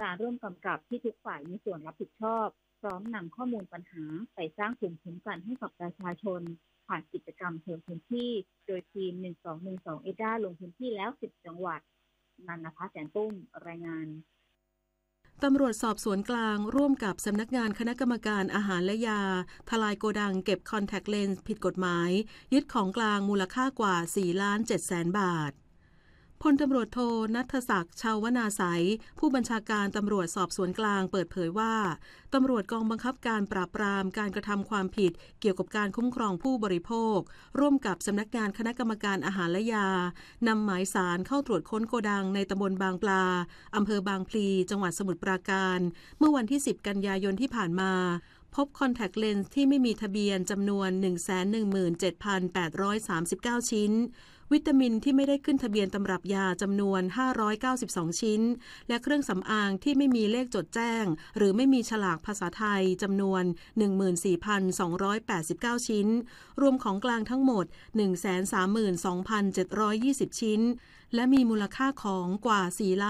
การร่วมกำกับที่ทุกฝ่ายมีส่วนรับผิดชอบพร้อมนำข้อมูลปัญหาไปสร้างภูมิคุ้มกันให้กับประชาชนผ่านกิจกรรมเชิงพื้นที่โดยทีม1212เอด้าลงพื้นที่แล้ว10จังหวัดนันนภาแสนตุ้มรายงานตำรวจสอบสวนกลางร่วมกับสำนักงานคณะกรรมการอาหารและยาทลายโกดังเก็บคอนแทคเลนส์ผิดกฎหมายยึดของกลางมูลค่ากว่า 4,700,000 บาทพลตำรวจโทณัฐศักดิ์ชาวนาสัยผู้บัญชาการตำรวจสอบสวนกลางเปิดเผยว่าตำรวจกองบังคับการปราบปรามการกระทำความผิดเกี่ยวกับการคุ้มครองผู้บริโภคร่วมกับสำนักงานคณะกรรมการอาหารและยานำหมายสารเข้าตรวจค้นโกดังในตำบลบางปลาอำเภอบางพลีจังหวัดสมุทรปราการเมื่อวันที่10กันยายนที่ผ่านมาพบคอนแทคเลนส์ที่ไม่มีทะเบียนจำนวน 117,839 ชิ้นวิตามินที่ไม่ได้ขึ้นทะเบียนตำรับยาจำนวน592ชิ้นและเครื่องสำอางที่ไม่มีเลขจดแจ้งหรือไม่มีฉลากภาษาไทยจำนวน 14,289 ชิ้นรวมของกลางทั้งหมด 132,720 ชิ้นและมีมูลค่าของกว่า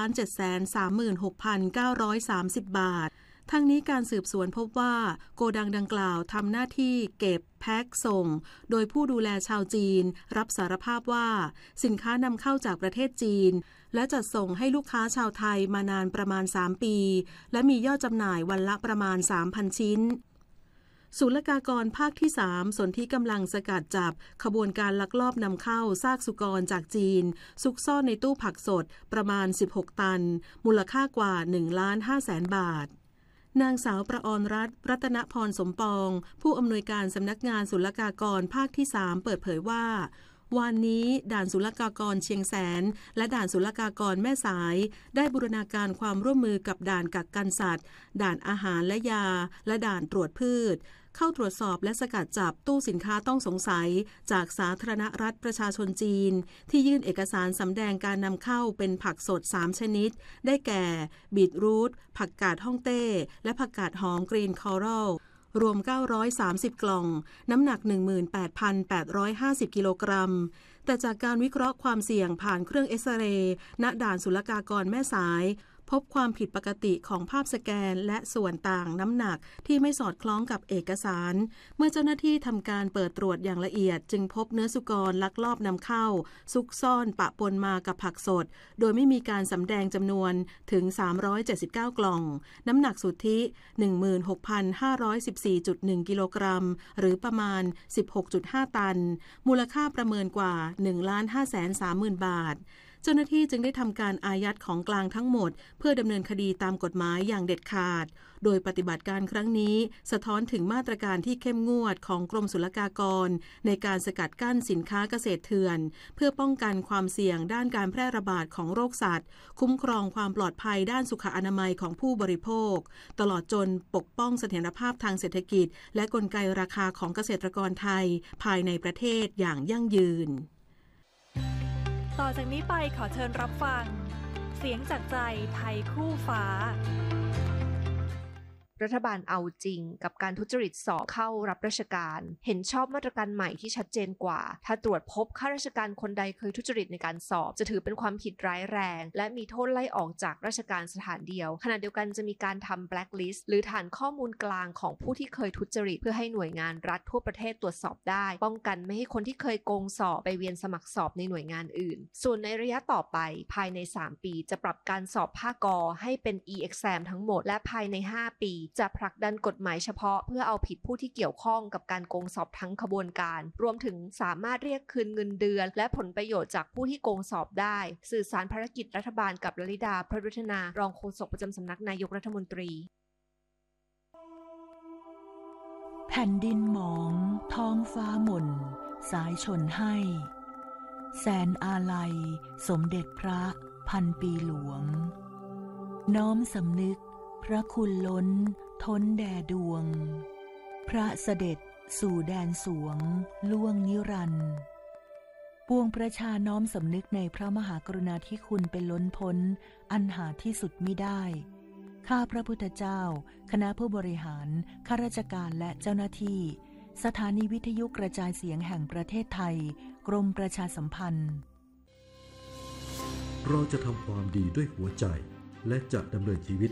4,736,930 บาททั้งนี้การสืบสวนพบว่าโกดังดังกล่าวทำหน้าที่เก็บแพ็คส่งโดยผู้ดูแลชาวจีนรับสารภาพว่าสินค้านำเข้าจากประเทศจีนและจัดส่งให้ลูกค้าชาวไทยมานานประมาณ3ปีและมียอดจำหน่ายวันละประมาณ 3,000 ชิ้นศุลกากรภาคที่3สนที่กำลังสกัดจับขบวนการลักลอบนำเข้าซากสุกรจากจีนซุกซ่อนในตู้ผักสดประมาณ16ตันมูลค่ากว่า 1,500,000 บาทนางสาวประอรรัตน์รัตนพรสมปองผู้อำนวยการสำนักงานศุลกากรภาคที่3เปิดเผยว่าวันนี้ด่านศุลกากรเชียงแสนและด่านศุลกากรแม่สายได้บูรณาการความร่วมมือกับด่านกักกันสัตว์ด่านอาหารและยาและด่านตรวจพืชเข้าตรวจสอบและสกัดจับตู้สินค้าต้องสงสัยจากสาธารณรัฐประชาชนจีนที่ยื่นเอกสารสำแดงการนำเข้าเป็นผักสด3ชนิดได้แก่บีทรูทผักกาดฮ่องเต้และผักกาดหอมกรีนคอรัลรวม930กล่องน้ำหนัก 18,850 กิโลกรัมแต่จากการวิเคราะห์ความเสี่ยงผ่านเครื่องเอ็กซเรย์ณด่านศุลกากรแม่สายพบความผิดปกติของภาพสแกนและส่วนต่างน้ำหนักที่ไม่สอดคล้องกับเอกสารเมื่อเจ้าหน้าที่ทำการเปิดตรวจอย่างละเอียดจึงพบเนื้อสุกรลักลอบนำเข้าซุกซ่อนปะปนมากับผักสดโดยไม่มีการสำแดงจำนวนถึง379กล่องน้ำหนักสุทธิ 16,514.1 กิโลกรัมหรือประมาณ 16.5 ตันมูลค่าประเมินกว่า 1,530,000 บาทเจ้าหน้าที่จึงได้ทำการอายัดของกลางทั้งหมดเพื่อดำเนินคดีตามกฎหมายอย่างเด็ดขาดโดยปฏิบัติการครั้งนี้สะท้อนถึงมาตรการที่เข้มงวดของกรมศุลกากรในการสกัดกั้นสินค้าเกษตรเถื่อนเพื่อป้องกันความเสี่ยงด้านการแพร่ระบาดของโรคสัตว์คุ้มครองความปลอดภัยด้านสุขอนามัยของผู้บริโภคตลอดจนปกป้องเสถียรภาพทางเศรษฐกิจและกลไกราคาของเกษตรกรไทยภายในประเทศอย่างยั่งยืนต่อจากนี้ไปขอเชิญรับฟังเสียงจากใจไทยคู่ฟ้ารัฐบาลเอาจริงกับการทุจริตสอบเข้ารับราชการเห็นชอบมาตรการใหม่ที่ชัดเจนกว่าถ้าตรวจพบข้าราชการคนใดเคยทุจริตในการสอบจะถือเป็นความผิดร้ายแรงและมีโทษไล่ออกจากราชการสถานเดียวขณะเดียวกันจะมีการทำ blacklist หรือฐานข้อมูลกลางของผู้ที่เคยทุจริตเพื่อให้หน่วยงานรัฐทั่วประเทศตรวจสอบได้ป้องกันไม่ให้คนที่เคยโกงสอบไปเวียนสมัครสอบในหน่วยงานอื่นส่วนในระยะต่อไปภายใน3ปีจะปรับการสอบภาคกให้เป็น e-exam ทั้งหมดและภายใน5ปีจะผลักดันกฎหมายเฉพาะเพื่อเอาผิดผู้ที่เกี่ยวข้องกับการโกงสอบทั้งขบวนการรวมถึงสามารถเรียกคืนเงินเดือนและผลประโยชน์จากผู้ที่โกงสอบได้สื่อสารภารกิจรัฐบาลกับลลิดาพระรุฒนารองโฆษกประจำสำนักนายกรัฐมนตรีแผ่นดินหมองท้องฟ้าหม่นสายชนให้แสนอาลัยสมเด็จพระพันปีหลวงน้อมสำนึกพระคุณล้นท้นแด่ดวงพระเสด็จสู่แดนสวงล่วงนิรันดร์ปวงประชาน้อมสำนึกในพระมหากรุณาธิคุณเป็นล้นพ้นอันหาที่สุดมิได้ข้าพระพุทธเจ้าคณะผู้บริหารข้าราชการและเจ้าหน้าที่สถานีวิทยุกระจายเสียงแห่งประเทศไทยกรมประชาสัมพันธ์เราจะทำความดีด้วยหัวใจและจะดำเนินชีวิต